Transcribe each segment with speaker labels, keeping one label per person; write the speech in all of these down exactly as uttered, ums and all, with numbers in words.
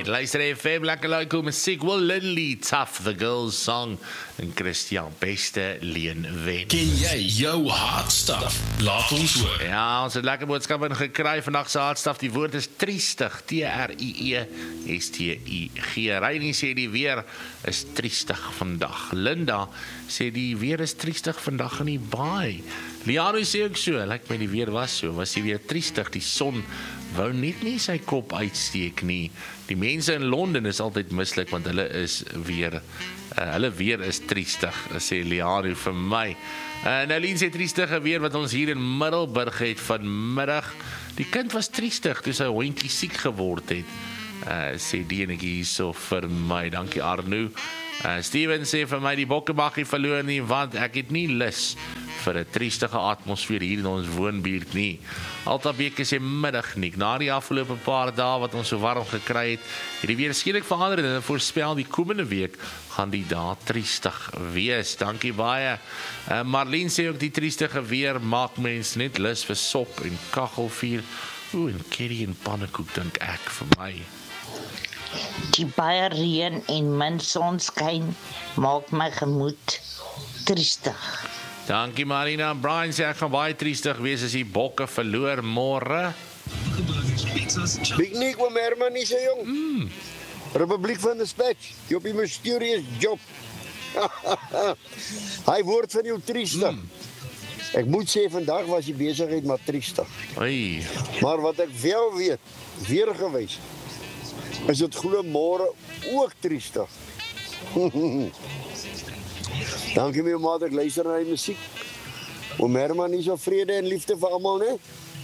Speaker 1: Luister F M, lekker like muziek. Will Lindley, Tough, The Girls Song. En Christian, beste leen wen.
Speaker 2: Ken jy jou hartstaf? Laat ons hoor.
Speaker 1: Ja, ons het lekker boodskappe gekry. Vandag se hartstaf, die woord is triestig. T R I E S T I G. Reinie sê die weer is triestig vandag. Linda sê die weer is triestig vandag in die baai. Liano sê ook so, lyk my die weer was so, was die weer triestig, die son wou net nie sy kop uitsteek nie. Die mense in Londen is altyd mislik, want hulle is weer, uh, hulle weer is triestig, sê Liano vir my. Uh, Nalien sê triestige weer wat ons hier in Middelburg het vanmiddag. Die kind was triestig toe sy hondjie siek geword het. Uh, sê die enetjie hierso vir my, dankie Arno. Uh, Steven sê vir my die bokke mag nie verloor nie, want ek het nie lus vir 'n triestige atmosfeer hier in ons woonbuurt nie. Altabeke sê middag nie. Na die afgelope paar dae wat ons so warm gekry het, het die weer skielik verander en voorspel die komende week gaan die dae triestig wees. Dankie baie. Uh, Marlene sê ook die triestige weer maak mens net lus vir sop en kaggelvuur. Oeh, en curry en pannekoek dink ek vir my.
Speaker 3: Die baie reën en min sonskyn maak my gemoed triestig.
Speaker 1: Dankie Marina. Brian sê ek gaan baie triestig wees as die bokke verloor môre.
Speaker 4: Big Nick van Herman nie sê jong.
Speaker 1: Mm.
Speaker 4: Republiek van Dispatch. Jy op die mysterious job. Hy word van jou triestig. Mm. Ek moet sê vandag was die besigheid maar triestig.
Speaker 1: Oei.
Speaker 4: Maar wat ek wel weet, weer gewys, is dit glo môre ook triestig. Dankie my ma dat ek luister na die musiek. Oom Herman is so vrede en liefde vir almal, né?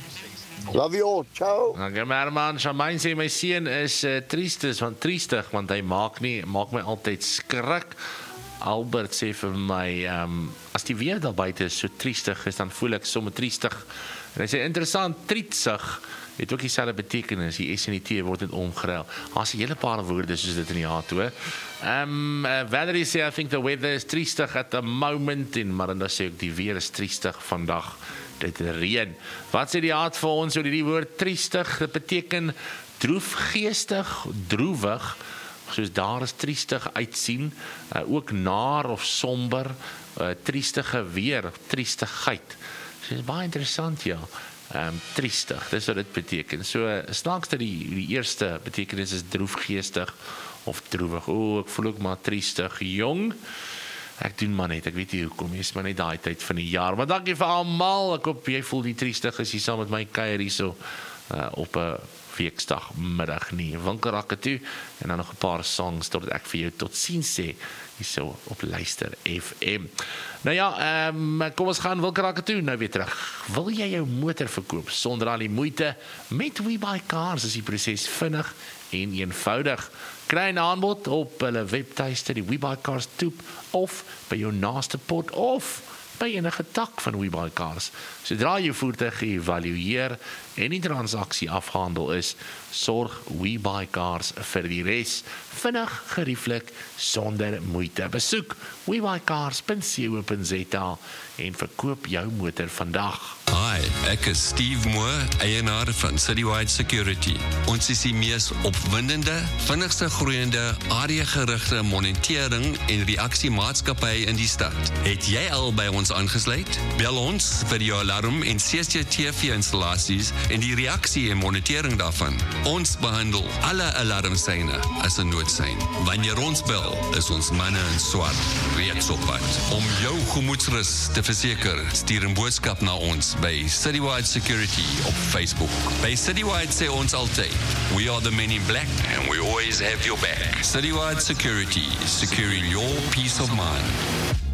Speaker 4: Love you all. Ciao.
Speaker 1: Dankie Herman. Shamain sê my seun is uh, triestig, want triestig want hy maak nie maak my altyd skrik. Albert sê vir my um, as die weer daar buite so triestig is, dan voel ek sommer triestig. En hy sê interessant, trietsig het ook dieselfde betekenis. Die S en die T word net omgeruil. Daar's 'n hele paar woorde soos dit in die H toe. Um, uh, Valerie sê, I think the weather is triestig at the moment. En Marinda sê ook, die weer is triestig vandag. Dit reën. Wat sê die H vir ons oor die woord triestig? Dit beteken droefgeestig, droewig, soos daar is triestig uitsien, uh, ook naar of somber, uh, triestige weer, triestigheid. So, dit is baie interessant, ja. Um, triestig, dis wat dit beteken. So, uh, snaaks dat die, die eerste betekenis is droefgeestig of droewig. O, ek voel ook maar triestig. Jong, ek doen maar net, ek weet nie hoekom, jy is maar net daai tyd van die jaar. Maar dankie vir almal, ek hoop jy voel die triestig is hier saam met my kuier hier so uh, op 'n weeksdag middag nie. Winkelrakke toe en dan nog 'n paar songs totdat ek vir jou tot sien sê hier so op Luister F M. Nou ja, um, kom ons gaan winkelrakke toe nou weer terug. Wil jy jou motor verkoop sonder al die moeite? Met WeBuyCars is die proses vinnig en eenvoudig. Kry 'n aanbod op hulle webtuiste, die WeBuyCars toep, of by jou naaste pot of by enige tak van WeBuyCars. Sodra jou voertuig geëvalueer en die transaksie afgehandel is, sorg WeBuyCars vir die res. Vinnig, gerieflik, sonder moeite. Besoek webuycars punt co punt za en verkoop jou motor vandag.
Speaker 5: Hi, ek is Steve Moore, eienaar van Citywide Security. Ons is die mees opwindende, vinnigste groeiende, area-gerigte monitering en reaksiemaatskappy in die stad. Het jy al by ons aangesluit? Bel ons vir jou alarm en C C T V-installasies en die reaksie en monitering daarvan. Ons behandel alle alarmsyne as 'n noodsein. Wanneer ons bel, is ons manne in swart reeds op pad. Om jou gemoedsrus te verseker, stuur 'n boodskap na ons by Citywide Security op Facebook. By Citywide sê ons altyd, we are the men in black and we always have your back. Citywide Security, securing your peace of mind.